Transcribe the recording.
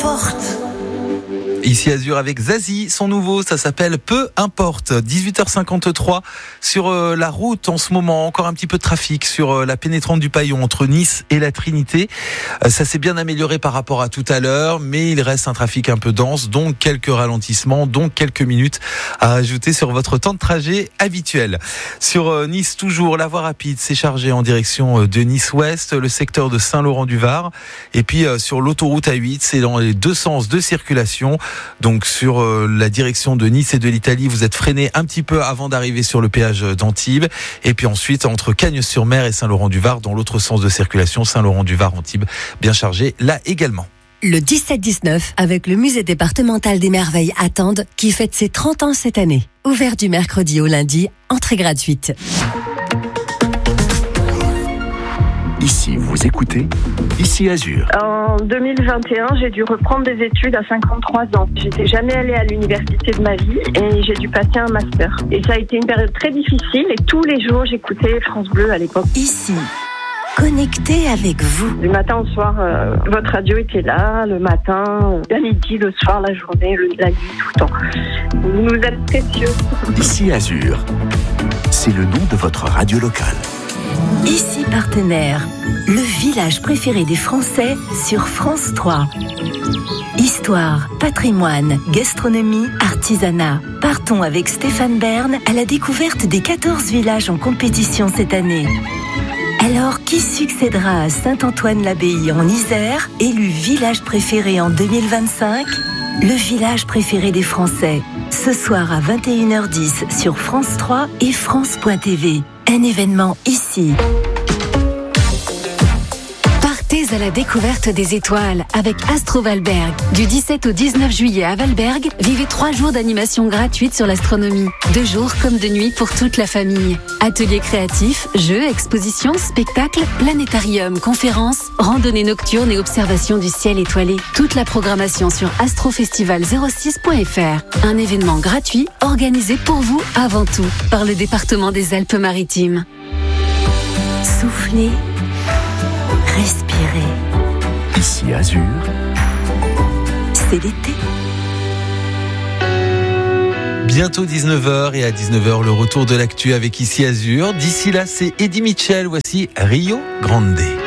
importe. Ici Azur avec Zazie, son nouveau, ça s'appelle Peu importe. 18h53 sur la route en ce moment, encore un petit peu de trafic sur la pénétrante du Paillon entre Nice et la Trinité. Ça s'est bien amélioré par rapport à tout à l'heure, mais il reste un trafic un peu dense, donc quelques ralentissements, donc quelques minutes à ajouter sur votre temps de trajet habituel. Sur Nice toujours, la voie rapide s'est chargée en direction de Nice-Ouest, le secteur de Saint-Laurent-du-Var, et puis sur l'autoroute A8, c'est dans les deux sens de circulation. Donc sur la direction de Nice et de l'Italie, vous êtes freiné un petit peu avant d'arriver sur le péage d'Antibes. Et puis ensuite, entre Cagnes-sur-Mer et Saint-Laurent-du-Var, dans l'autre sens de circulation, Saint-Laurent-du-Var-Antibes, bien chargé là également. Le 17-19 avec le musée départemental des merveilles à Tende qui fête ses 30 ans cette année. Ouvert du mercredi au lundi, entrée gratuite. Ici, vous écoutez Ici Azur. En 2021, j'ai dû reprendre des études à 53 ans. J'étais jamais allée à l'université de ma vie et j'ai dû passer un master. Et ça a été une période très difficile et tous les jours, j'écoutais France Bleu à l'époque. Ici, connecté avec vous. Du matin au soir, votre radio était là, le matin, à midi, le soir, la journée, la nuit, tout le temps. Vous nous êtes précieux. Ici Azur, c'est le nom de votre radio locale. Ici partenaire, le village préféré des Français sur France 3. Histoire, patrimoine, gastronomie, artisanat. Partons avec Stéphane Bern à la découverte des 14 villages en compétition cette année. Alors, qui succédera à Saint-Antoine-l'Abbaye en Isère, élu village préféré en 2025 ? Le village préféré des Français. Ce soir à 21h10 sur France 3 et France.tv. Un événement ici. Partez à la découverte des étoiles avec Astro Valberg. Du 17 au 19 juillet à Valberg, vivez 3 jours d'animation gratuite sur l'astronomie. De jour comme de nuit pour toute la famille. Ateliers créatifs, jeux, expositions, spectacles, planétarium, conférences, randonnées nocturnes et observations du ciel étoilé. Toute la programmation sur astrofestival06.fr. Un événement gratuit organisé pour vous avant tout par le département des Alpes-Maritimes. Soufflez, respirez. Ici Azur, c'est l'été. Bientôt 19h et à 19h, le retour de l'actu avec Ici Azur. D'ici là, c'est Eddie Mitchell. Voici Rio Grande.